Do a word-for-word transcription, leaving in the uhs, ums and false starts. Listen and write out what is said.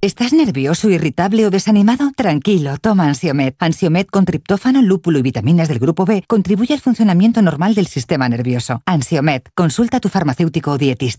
¿Estás nervioso, irritable o desanimado? Tranquilo, toma Ansiomed. Ansiomed con triptófano, lúpulo y vitaminas del grupo B contribuye al funcionamiento normal del sistema nervioso. Ansiomed, consulta a tu farmacéutico o dietista.